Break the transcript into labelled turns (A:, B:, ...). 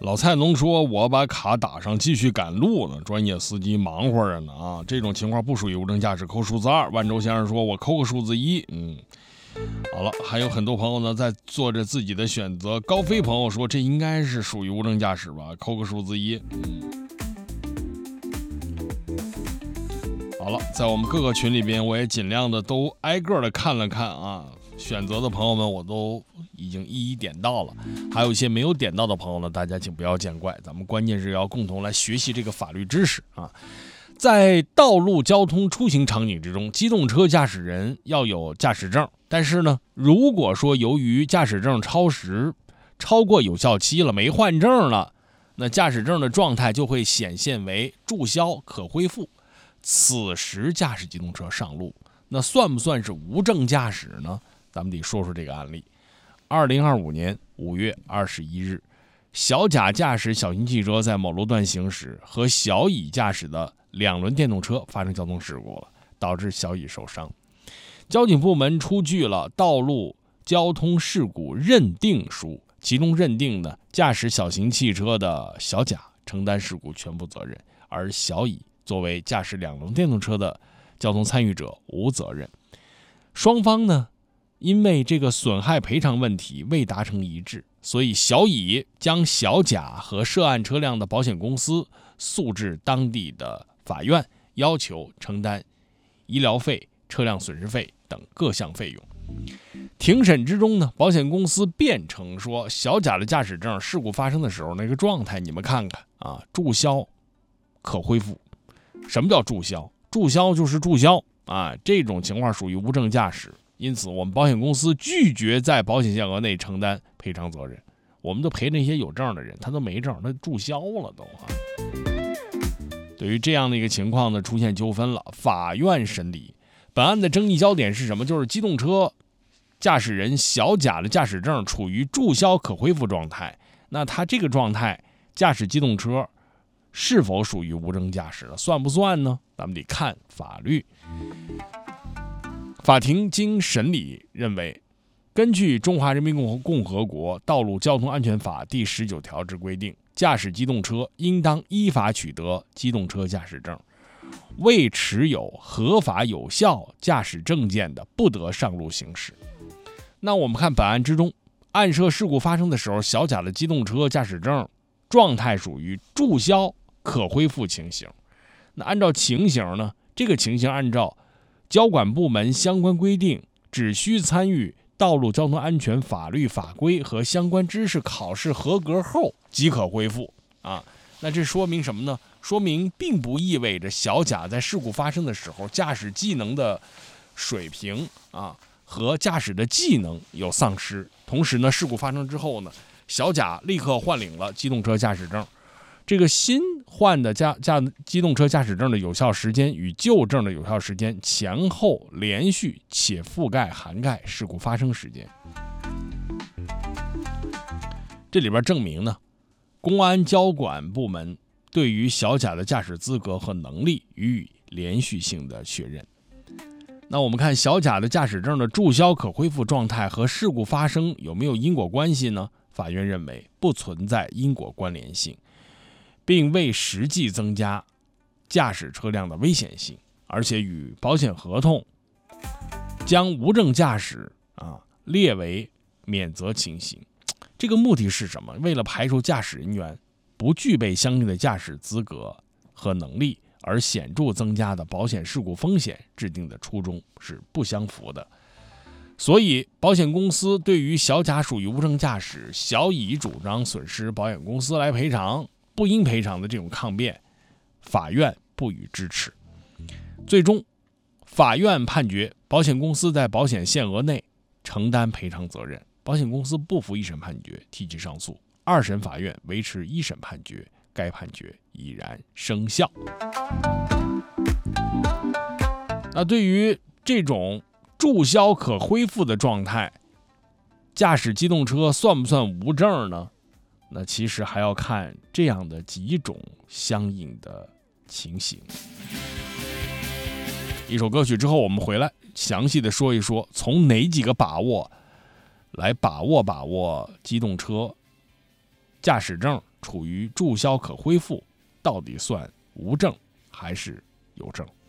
A: 老蔡农说：“我把卡打上，继续赶路呢。专业司机忙活着呢啊，这种情况不属于无证驾驶，扣数字2。”万周先生说：“我扣个数字1。”好了，还有很多朋友呢在做着自己的选择。高飞朋友说：“这应该是属于无证驾驶吧，扣个数字1。”好了，在我们各个群里边，我也尽量的都挨个的看了看啊。选择的朋友们我都已经一一点到了，还有一些没有点到的朋友呢，大家请不要见怪，咱们关键是要共同来学习这个法律知识啊。在道路交通出行场景之中，机动车驾驶人要有驾驶证，但是呢，如果说由于驾驶证超过有效期了，没换证了，那驾驶证的状态就会显现为注销可恢复，此时驾驶机动车上路，那算不算是无证驾驶呢？咱们得说说这个案例。2025年5月21日，小甲驾驶小型汽车在某路段行驶，和小乙驾驶的2轮电动车发生交通事故了，导致小乙受伤。交警部门出具了道路交通事故认定书，其中认定呢，驾驶小型汽车的小甲承担事故全部责任，而小乙作为驾驶2轮电动车的交通参与者无责任。双方呢，因为这个损害赔偿问题未达成一致，所以小乙将小甲和涉案车辆的保险公司诉至当地的法院，要求承担医疗费、车辆损失费等各项费用。庭审之中呢，保险公司辩称说，小甲的驾驶证事故发生的时候那个状态，你们看看啊，注销可恢复。什么叫注销？注销就是注销啊，这种情况属于无证驾驶。因此我们保险公司拒绝在保险限额内承担赔偿责任。我们都赔那些有证的人，他都没证，他注销了都啊。对于这样的一个情况呢，出现纠纷了，法院审理。本案的争议焦点是什么？就是机动车驾驶人小甲的驾驶证处于注销可恢复状态，那他这个状态驾驶机动车是否属于无证驾驶了？算不算呢？咱们得看法律。法庭经审理认为，根据《中华人民共和国道路交通安全法》第19条之规定，驾驶机动车应当依法取得机动车驾驶证，未持有合法有效驾驶证件的，不得上路行驶。那我们看本案之中，案涉事故发生的时候，小甲的机动车驾驶证状态属于注销可恢复情形。那按照情形呢，这个情形按照交管部门相关规定，只需参与道路交通安全法律法规和相关知识考试合格后即可恢复啊。那这说明什么呢？说明并不意味着小甲在事故发生的时候驾驶技能的水平啊和驾驶的技能有丧失。同时呢，事故发生之后呢，小甲立刻换领了机动车驾驶证。这个新换的机动车驾驶证的有效时间与旧证的有效时间前后连续且涵盖事故发生时间。这里边证明呢，公安交管部门对于小甲的驾驶资格和能力予以连续性的确认。那我们看小甲的驾驶证的注销可恢复状态和事故发生有没有因果关系呢？法院认为不存在因果关联性，并未实际增加驾驶车辆的危险性，而且与保险合同将无证驾驶列为免责情形。这个目的是什么？为了排除驾驶人员不具备相应的驾驶资格和能力而显著增加的保险事故风险，制定的初衷是不相符的。所以保险公司对于小甲属于无证驾驶，小乙主张损失保险公司来赔偿，不应赔偿的这种抗辩，法院不予支持。最终法院判决保险公司在保险限额内承担赔偿责任，保险公司不服一审判决，提起上诉，二审法院维持一审判决，该判决已然生效。那对于这种注销可恢复的状态，驾驶机动车算不算无证呢？那其实还要看这样的几种相应的情形。一首歌曲之后，我们回来详细的说一说，从哪几个把握来把握机动车驾驶证处于注销可恢复，到底算无症还是有症？